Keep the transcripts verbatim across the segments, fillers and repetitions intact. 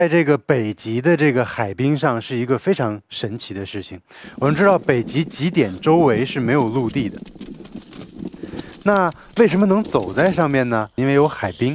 在这个北极的这个海冰上是一个非常神奇的事情。我们知道北极极点周围是没有陆地的，那为什么能走在上面呢？因为有海冰。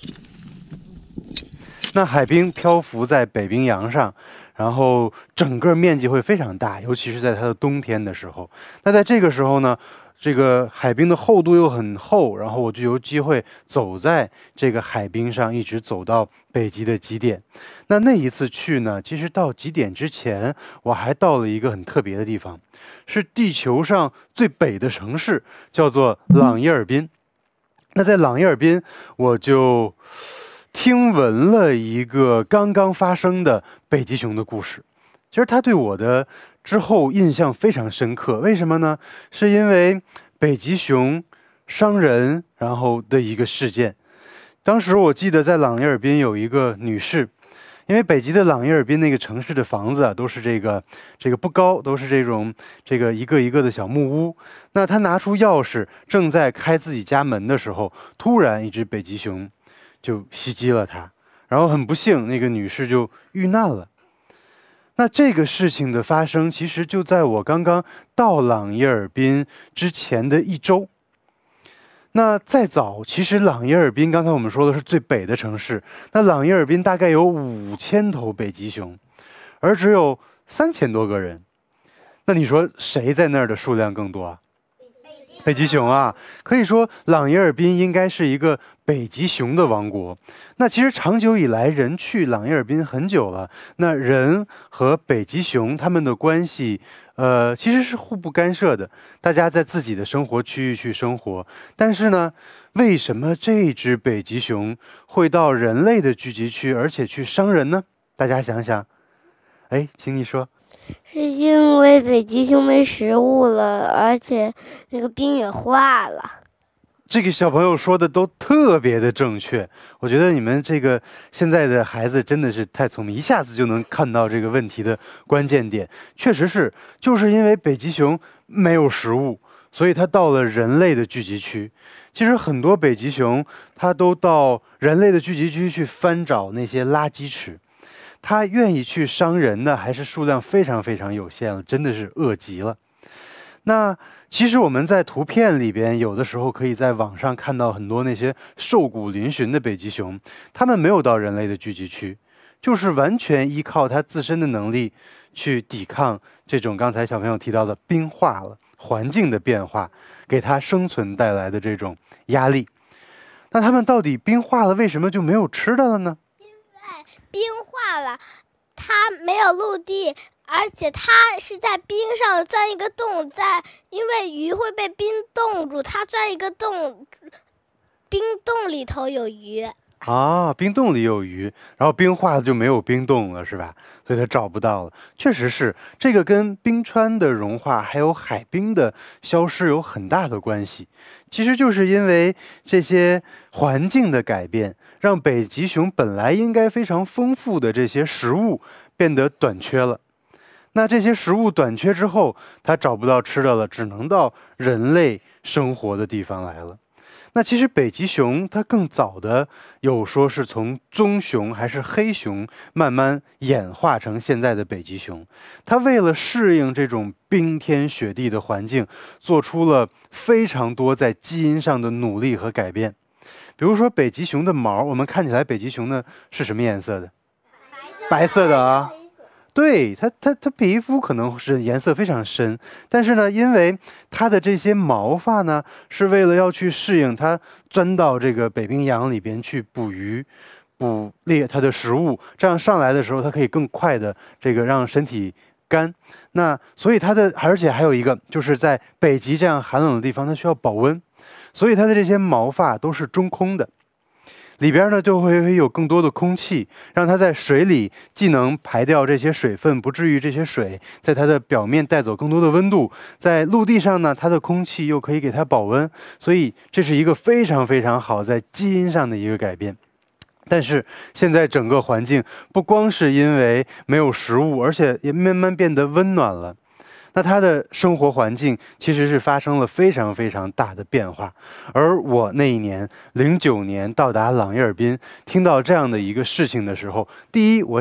那海冰漂浮在北冰洋上，然后整个面积会非常大，尤其是在它的冬天的时候。那在这个时候呢，这个海冰的厚度又很厚，然后我就有机会走在这个海冰上，一直走到北极的极点。那那一次去呢，其实到极点之前，我还到了一个很特别的地方，是地球上最北的城市，叫做朗伊尔滨。那在朗伊尔滨，我就听闻了一个刚刚发生的北极熊的故事。其实他对我的之后印象非常深刻，为什么呢？是因为北极熊伤人然后的一个事件。当时我记得在朗伊尔滨有一个女士，因为北极的朗伊尔滨那个城市的房子啊，都是这个这个不高，都是这种这个一个一个的小木屋。那她拿出钥匙，正在开自己家门的时候，突然一只北极熊就袭击了她，然后很不幸，那个女士就遇难了。那这个事情的发生，其实就在我刚刚到朗伊尔滨之前的一周。那再早，其实朗伊尔滨刚才我们说的是最北的城市，那朗伊尔滨大概有五千头北极熊，而只有三千多个人。那你说谁在那儿的数量更多啊？北极熊啊，可以说朗伊尔滨应该是一个北极熊的王国。那其实长久以来，人去朗伊尔滨很久了，那人和北极熊他们的关系，呃，其实是互不干涉的，大家在自己的生活区域去生活。但是呢，为什么这只北极熊会到人类的聚集区，而且去伤人呢？大家想想。哎，请你说。 是因为北极熊没食物了，而且那个冰也化了。 这个小朋友说的都特别的正确，我觉得你们这个现在的孩子真的是太聪明，一下子就能看到这个问题的关键点。确实是，就是因为北极熊没有食物，所以它到了人类的聚集区。其实很多北极熊它都到人类的聚集区去翻找那些垃圾吃。他愿意去伤人的还是数量非常非常有限了，真的是饿极了。那其实我们在图片里边有的时候可以在网上看到很多那些瘦骨嶙峋的北极熊，它们没有到人类的聚集区，就是完全依靠它自身的能力去抵抗这种刚才小朋友提到的冰化了环境的变化给它生存带来的这种压力。那它们到底冰化了，为什么就没有吃的了呢？ 冰化了，它没有陆地，而且它是在冰上钻一个洞，在因为鱼会被冰冻住，它钻一个洞，冰洞里头有鱼啊，冰洞里有鱼，然后冰化了就没有冰洞了，是吧？所以它找不到了。确实是，这个跟冰川的融化还有海冰的消失有很大的关系。其实就是因为这些环境的改变，让北极熊本来应该非常丰富的这些食物变得短缺了。那这些食物短缺之后，它找不到吃的了，只能到人类生活的地方来了。那其实北极熊它更早的有说是从棕熊还是黑熊慢慢演化成现在的北极熊，它为了适应这种冰天雪地的环境，做出了非常多在基因上的努力和改变。比如说北极熊的毛，我们看起来北极熊呢是什么颜色的？白色的啊。对，它它它皮肤可能是颜色非常深，但是呢，因为它的这些毛发呢，是为了要去适应它钻到这个北冰洋里边去捕鱼、捕猎它的食物，这样上来的时候，它可以更快的这个让身体干。那所以它的，而且还有一个就是在北极这样寒冷的地方，它需要保温，所以它的这些毛发都是中空的。里边呢就会有更多的空气，让它在水里既能排掉这些水分，不至于这些水在它的表面带走更多的温度，在陆地上呢，它的空气又可以给它保温，所以这是一个非常非常好在基因上的一个改变。但是现在整个环境不光是因为没有食物，而且也慢慢变得温暖了。那它的生活环境其实是发生了非常非常大的变化。而我那一年零九年到达朗伊尔滨，听到这样的一个事情的时候，第一我